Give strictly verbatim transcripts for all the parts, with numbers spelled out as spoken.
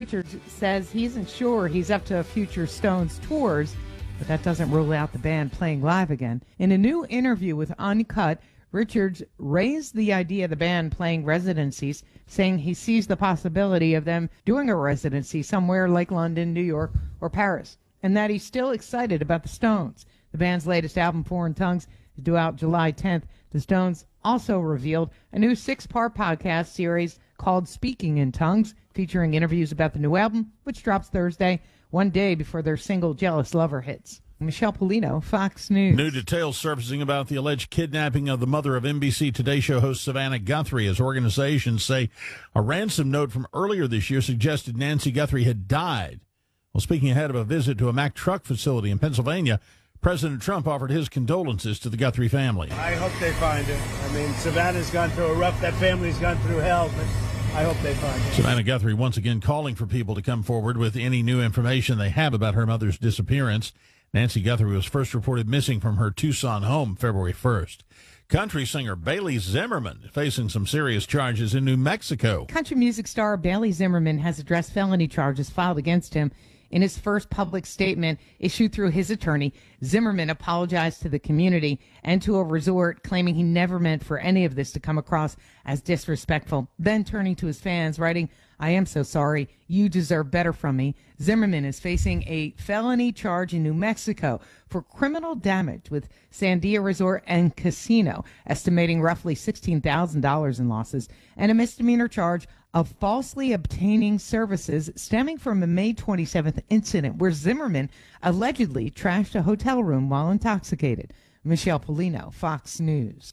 Richards says he isn't sure he's up to future Stones tours, but that doesn't rule out the band playing live again. In a new interview with Uncut, Richards raised the idea of the band playing residencies, saying he sees the possibility of them doing a residency somewhere like London, New York, or Paris, and that he's still excited about the Stones. The band's latest album, Foreign Tongues, is due out July tenth. The Stones also revealed a new six-part podcast series called Speaking in Tongues, featuring interviews about the new album, which drops Thursday, one day before their single Jealous Lover hits. Michelle Polino, Fox News. New details surfacing about the alleged kidnapping of the mother of N B C Today Show host Savannah Guthrie, as organizations say a ransom note from earlier this year suggested Nancy Guthrie had died. Well, speaking ahead of a visit to a Mack truck facility in Pennsylvania, President Trump offered his condolences to the Guthrie family. I hope they find her. I mean, Savannah's gone through a rough, that family's gone through hell, but I hope they find her. Savannah Guthrie once again calling for people to come forward with any new information they have about her mother's disappearance. Nancy Guthrie was first reported missing from her Tucson home February first. Country singer Bailey Zimmerman facing some serious charges in New Mexico. Country music star Bailey Zimmerman has addressed felony charges filed against him. In his first public statement issued through his attorney, Zimmerman apologized to the community and to a resort, claiming he never meant for any of this to come across as disrespectful. Then turning to his fans, writing, "I am so sorry. You deserve better from me." Zimmerman is facing a felony charge in New Mexico for criminal damage with Sandia Resort and Casino, estimating roughly sixteen thousand dollars in losses, and a misdemeanor charge of falsely obtaining services stemming from a May twenty-seventh incident where Zimmerman allegedly trashed a hotel room while intoxicated. Michelle Polino, Fox News.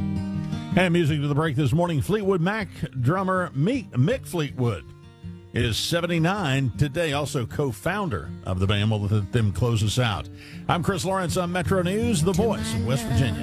And music to the break this morning. Fleetwood Mac drummer Mick Fleetwood is seventy-nine today, also co-founder of the band. We'll let them close us out. I'm Chris Lawrence on Metro News, the voice of West Virginia.